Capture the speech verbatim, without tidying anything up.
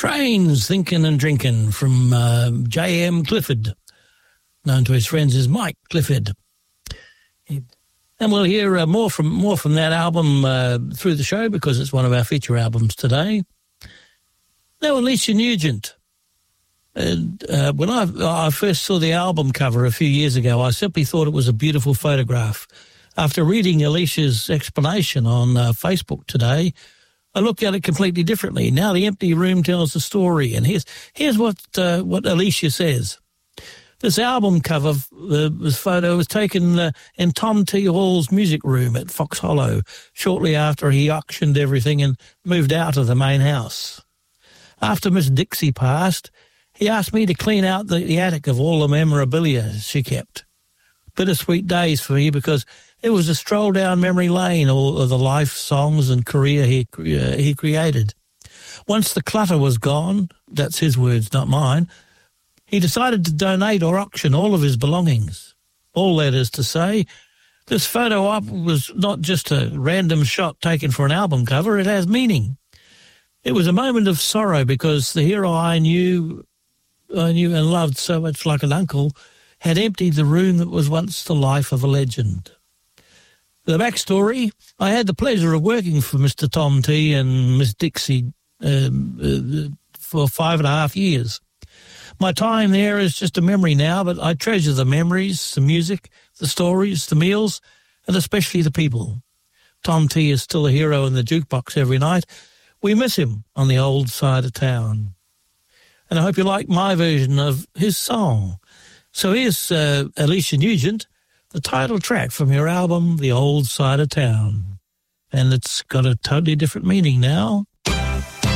Trains, Thinking and Drinking from uh, J M Clifford, known to his friends as Mike Clifford. And we'll hear uh, more from more from that album uh, through the show because it's one of our feature albums today. Now, Alicia Nugent. And, uh, when I, I first saw the album cover a few years ago, I simply thought it was a beautiful photograph. After reading Alicia's explanation on uh, Facebook today, I looked at it completely differently. Now the empty room tells the story, and here's here's what uh, what Alicia says. This album cover, uh, this photo was taken uh, in Tom T. Hall's music room at Fox Hollow shortly after he auctioned everything and moved out of the main house. After Miss Dixie passed, he asked me to clean out the, the attic of all the memorabilia she kept. Bittersweet days for me because it was a stroll down memory lane, all of the life, songs and career he, uh, he created. Once the clutter was gone, that's his words, not mine, he decided to donate or auction all of his belongings. All that is to say, this photo op was not just a random shot taken for an album cover, it has meaning. It was a moment of sorrow because the hero I knew, I knew and loved so much like an uncle had emptied the room that was once the life of a legend. The backstory, I had the pleasure of working for Mister Tom T. and Miss Dixie um, uh, for five and a half years. My time there is just a memory now, but I treasure the memories, the music, the stories, the meals, and especially the people. Tom T. is still a hero in the jukebox every night. We miss him on the old side of town. And I hope you like my version of his song. So here's uh, Alicia Nugent, the title track from her album, The Old Side of Town. And it's got a totally different meaning now.